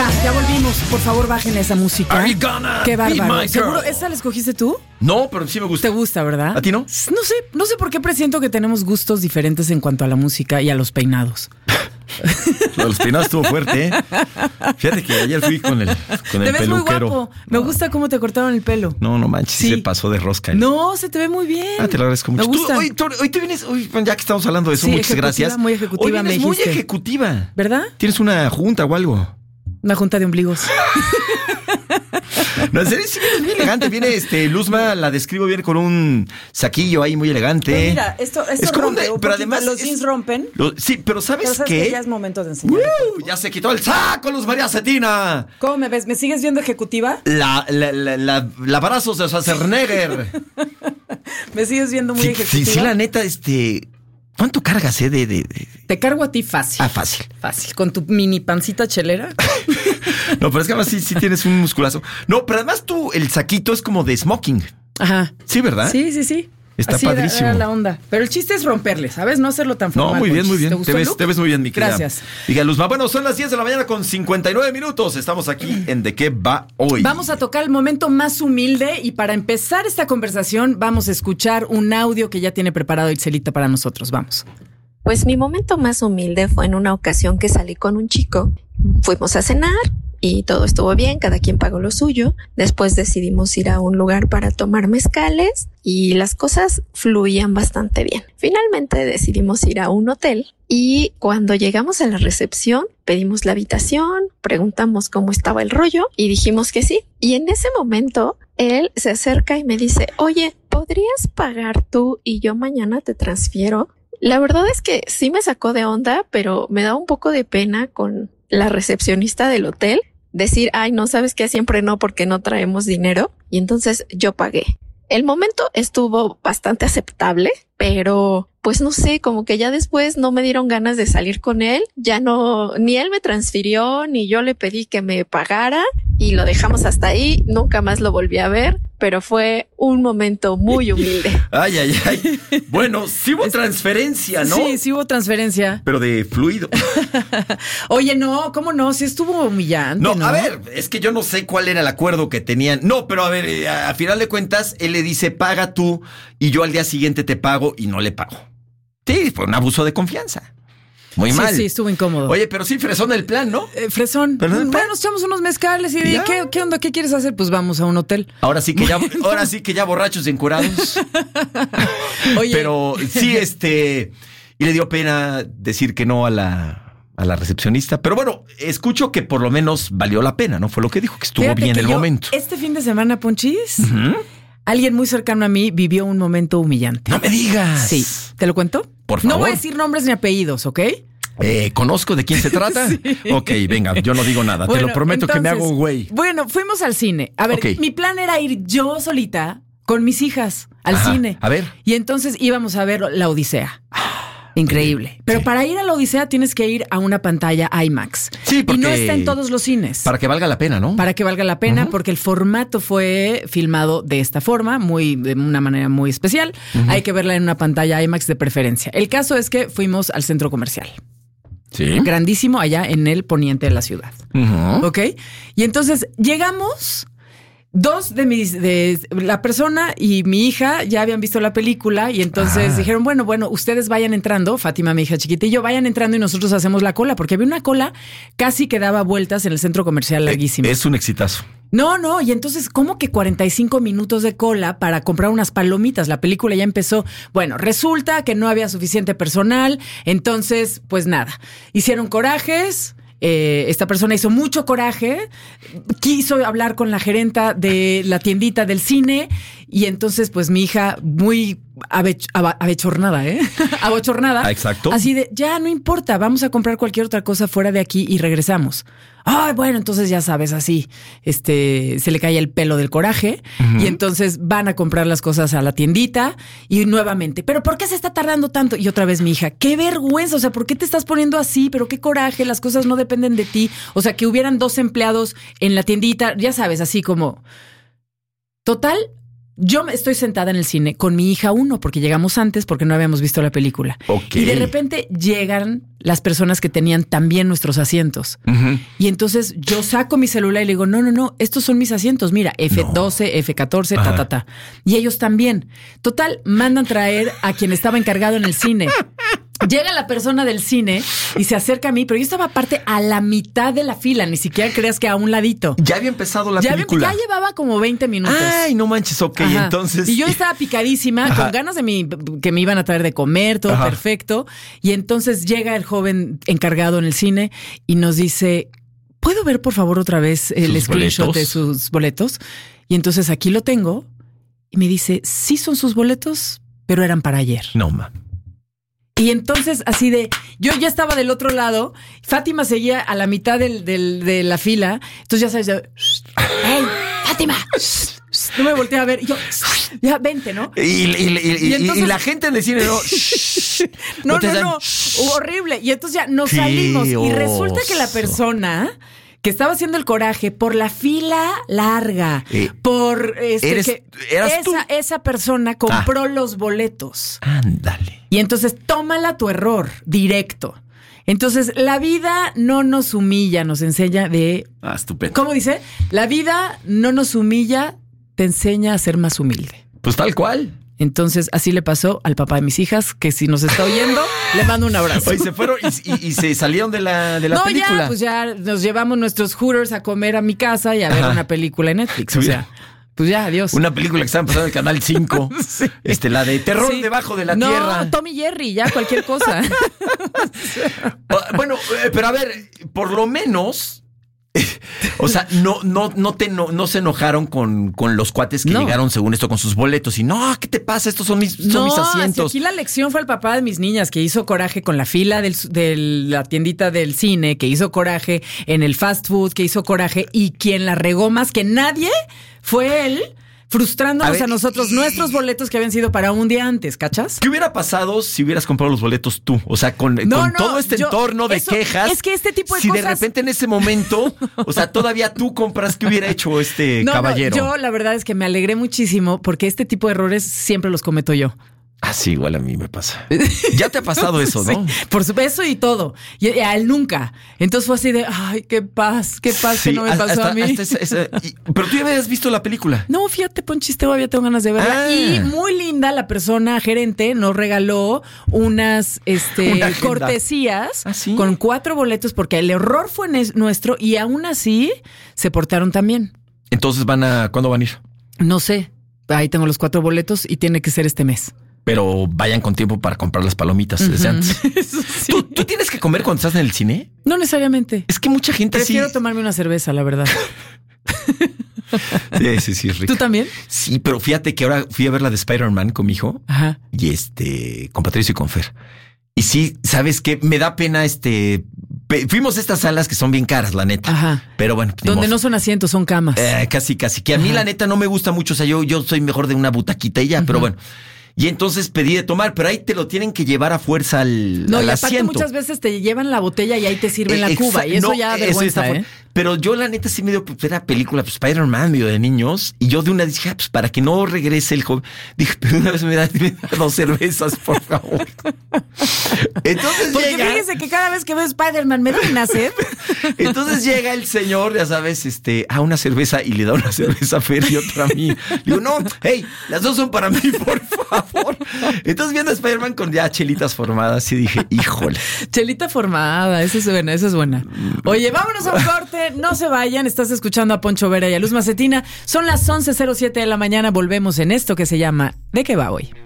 Ya volvimos. Por favor, bajen esa música. Are you gonna Qué be bárbaro. my ¿Seguro girl? esa la escogiste tú? No, pero sí me gusta. ¿Te gusta, verdad? ¿A ti no? No sé por qué presiento que tenemos gustos diferentes en cuanto a la música y a los peinados. Lo de los peinados estuvo fuerte, ¿eh? Fíjate que ayer fui con el Te ves peluquero. muy guapo. Me gusta cómo te cortaron el pelo. No manches, Sí. se pasó de rosca. No, se te ve muy bien. Te lo agradezco mucho. Me gusta. Hoy te vienes, bueno, ya que estamos hablando de eso, Sí, muchas ejecutiva, gracias. muy ejecutiva, Hoy vienes me muy dijiste. ejecutiva. ¿Verdad? ¿Tienes una junta o algo? Una junta de ombligos. No, en serio, sí vienes muy elegante. Viene Luzma, la describo, viene con un saquillo ahí muy elegante. Pero mira, esto Es como rompe. pero Pero además los jeans rompen. Sí, pero ¿sabes Pero sabes qué? que ya es momento de enseñar. Ya se quitó el saco, Luz María Cetina. ¿Cómo me ves? ¿Me sigues viendo ejecutiva? La brazos de Schwarzenegger. ¿Me sigues viendo muy ejecutiva? Sí, la neta, ¿cuánto cargas, Te cargo a ti fácil. Fácil. Fácil. Con tu mini pancita chelera. No, pero es que además sí tienes un musculazo. No, pero además el saquito es como de smoking. Ajá. Sí, ¿verdad? Sí. Está así padrísimo. Era la onda. Pero el chiste es romperle, ¿sabes? No hacerlo tan formal. No, muy bien, muy bien. ¿Te gustó el look? Te ves muy bien, mi querida. Gracias. Diga, Luzma. Bueno, son las 10 de la mañana con 59 minutos. Estamos aquí en ¿De qué va hoy? Vamos a tocar el momento más humilde y para empezar esta conversación vamos a escuchar un audio que ya tiene preparado Itzelita para nosotros. Vamos. Pues mi momento más humilde fue en una ocasión que salí con un chico. Fuimos a cenar y todo estuvo bien, cada quien pagó lo suyo. Después decidimos ir a un lugar para tomar mezcales y las cosas fluían bastante bien. Finalmente decidimos ir a un hotel y cuando llegamos a la recepción pedimos la habitación, preguntamos cómo estaba el rollo y dijimos que sí. Y en ese momento él se acerca y me dice, oye, ¿podrías pagar tú y yo mañana te transfiero? La verdad es que sí me sacó de onda, pero me da un poco de pena con la recepcionista del hotel decir, ay, no, sabes que siempre no porque no traemos dinero. Y entonces yo pagué. El momento estuvo bastante aceptable, pero pues no sé, como que ya después no me dieron ganas de salir con él. Ya no, ni él me transfirió, ni yo le pedí que me pagara y lo dejamos hasta ahí. Nunca más lo volví a ver, pero fue un momento muy humilde. Ay. Bueno, sí hubo transferencia, ¿no? Sí hubo transferencia. Pero de fluido. Oye, no, ¿cómo no? Sí estuvo humillante, ¿no? A ver, es que yo no sé cuál era el acuerdo que tenían. No, pero a ver, a final de cuentas, él le dice, paga tú y yo al día siguiente te pago y no le pago. Sí, fue un abuso de confianza. Muy mal. Sí, estuvo incómodo. Oye, pero sí, fresón el plan, ¿no? Fresón. ¿Pero el plan? Bueno, nos echamos unos mezcales y ¿qué onda? ¿Qué quieres hacer? Pues vamos a un hotel. Ahora sí que ya borrachos y encurados. Oye. Pero sí, y le dio pena decir que no a la recepcionista. Pero bueno, escucho que por lo menos valió la pena, ¿no? Fue lo que dijo, que estuvo Fíjate bien que el momento. Este fin de semana, Ponchis, Alguien muy cercano a mí vivió un momento humillante. ¡No me digas! Sí. ¿Te lo cuento? Por favor. No voy a decir nombres ni apellidos, ¿ok? ¿Conozco de quién se trata? Sí. Ok, venga, yo no digo nada. Bueno, te lo prometo que me entonces, hago güey. Bueno, fuimos al cine. A ver, Ok. mi plan era ir yo solita con mis hijas al Ajá, cine. a ver. Y entonces íbamos a ver La Odisea. Increíble. Pero Sí. para ir a La Odisea tienes que ir a una pantalla IMAX. Sí, porque- Y no está en todos los cines. Para que valga la pena, ¿no? Para que valga la pena, porque el formato fue filmado de esta forma, de una manera muy especial. Hay que verla en una pantalla IMAX de preferencia. El caso es que fuimos al centro comercial, Sí. grandísimo allá en el poniente de la ciudad. Ujú. ¿Ok? Y entonces llegamos. Dos de la persona y mi hija ya habían visto la película y entonces dijeron, bueno, ustedes vayan entrando, Fátima, mi hija chiquita, y yo vayan entrando y nosotros hacemos la cola, porque había una cola casi que daba vueltas en el centro comercial larguísima. Es un exitazo. No, y entonces, ¿cómo que 45 minutos de cola para comprar unas palomitas? La película ya empezó. Bueno, resulta que no había suficiente personal, entonces, pues nada, hicieron corajes. Esta persona hizo mucho coraje, quiso hablar con la gerenta de la tiendita del cine y entonces pues mi hija muy abechornada, abochornada. Exacto. Así de, ya no importa, vamos a comprar cualquier otra cosa fuera de aquí y regresamos. Ay, bueno, entonces ya sabes, así, se le cae el pelo del coraje y entonces van a comprar las cosas a la tiendita y nuevamente, ¿pero por qué se está tardando tanto? Y otra vez mi hija, qué vergüenza, o sea, ¿por qué te estás poniendo así? Pero qué coraje, las cosas no dependen de ti. O sea, que hubieran 2 empleados en la tiendita, ya sabes, así como... Total, yo estoy sentada en el cine con mi hija 1 porque llegamos antes porque no habíamos visto la película. Okay. Y de repente llegan las personas que tenían también nuestros asientos. Uh-huh. Y entonces yo saco mi celular y le digo, no, estos son mis asientos. Mira, F12, F14, ta. Y ellos también. Total, mandan traer a quien estaba encargado en el cine. Llega la persona del cine y se acerca a mí, pero yo estaba aparte a la mitad de la fila, ni siquiera creas que a un ladito. Ya había empezado la película. Ya llevaba como 20 minutos. Ay, no manches, ok, ajá. Entonces. Y yo estaba picadísima, ajá, con ganas de que me iban a traer de comer, todo ajá, perfecto. Y entonces llega el joven encargado en el cine y nos dice, ¿puedo ver por favor otra vez el screenshot de sus boletos? Y entonces aquí lo tengo y me dice, sí son sus boletos, pero eran para ayer. No, ma. Y entonces así de, yo ya estaba del otro lado, Fátima seguía a la mitad de la fila, entonces ya sabes, ¡hey, Fátima! No me volteé a ver, y yo, ya vente, ¿no? Y entonces, la gente en el cine, no. No, horrible. Y entonces ya nos salimos y resulta que la persona que estaba haciendo el coraje por la fila larga, por esa persona compró los boletos. Ándale. Y entonces tómala tu error directo. Entonces la vida no nos humilla, nos enseña de... estupendo. ¿Cómo dice? La vida no nos humilla, te enseña a ser más humilde. Pues tal cual. Entonces, así le pasó al papá de mis hijas, que si nos está oyendo, le mando un abrazo. Oye, se fueron y se salieron de la película. Ya nos llevamos nuestros Hooters a comer a mi casa y a ver una película en Netflix. O sea, pues ya, adiós. Una película que estaban pasando en el Canal 5. Sí. La de terror debajo de la tierra. No, Tom y Jerry, ya cualquier cosa. Bueno, pero a ver, por lo menos... O sea, no se enojaron con los cuates que llegaron según esto con sus boletos y ¿qué te pasa? Estos son mis asientos. Aquí la lección fue el papá de mis niñas que hizo coraje con la fila de la tiendita del cine, que hizo coraje en el fast food, que hizo coraje y quien la regó más que nadie fue él. Frustrándonos a nosotros nuestros boletos que habían sido para un día antes, ¿cachas? ¿Qué hubiera pasado si hubieras comprado los boletos tú? O sea, con todo este entorno de quejas. Es que este tipo de si cosas... Si de repente en ese momento, o sea, todavía tú compras, ¿qué hubiera hecho caballero? Yo la verdad es que me alegré muchísimo porque este tipo de errores siempre los cometo yo. Sí, igual a mí me pasa. Ya te ha pasado eso, ¿no? Sí, por supuesto y todo. Y a él nunca. Entonces fue así de, ay, qué paz sí, que no me pasó a mí. Pero tú ya habías visto la película. No, fíjate, Ponchis, todavía tengo ganas de verla. Y muy linda, la persona gerente nos regaló unas cortesías con 4 boletos porque el error fue nuestro y aún así se portaron también. Entonces ¿cuándo van a ir? No sé. Ahí tengo los 4 boletos y tiene que ser este mes. Pero vayan con tiempo para comprar las palomitas desde antes. Sí. ¿Tú tienes que comer cuando estás en el cine? No necesariamente. Es que mucha gente Prefiero tomarme una cerveza, la verdad. Sí, rico. ¿Tú también? Sí, pero fíjate que ahora fui a ver la de Spider-Man con mi hijo. Ajá. Y con Patricio y con Fer. Y sí, ¿sabes qué? Me da pena fuimos a estas salas que son bien caras, la neta. Ajá. Pero bueno. Donde no son asientos, son camas. Casi. Que a mí la neta no me gusta mucho. O sea, yo soy mejor de una butaquita y ya, pero bueno. Y entonces pedí de tomar, pero ahí te lo tienen que llevar a fuerza al y aparte asiento. Muchas veces te llevan la botella y ahí te sirven la cuba. Y eso ya vergüenza, Pero yo la neta sí me dio la película Spider-Man medio de niños. Y yo de una dije, pues para que no regrese el joven. Dije, pero una vez me da 2 cervezas, por favor. Entonces porque fíjese que cada vez que veo Spider-Man me da una sed. Entonces llega el señor, ya sabes, una cerveza y le da una cerveza a Fer y otra a mí. Digo, no, hey, las 2 son para mí, por favor. Entonces viendo a Spider-Man con ya chelitas formadas y dije, híjole. Chelita formada, esa es buena. Oye, vámonos a un corte, no se vayan, estás escuchando a Poncho Vera y a Luz Macetina. Son las 11:07 de la mañana, volvemos en esto que se llama ¿De qué va hoy?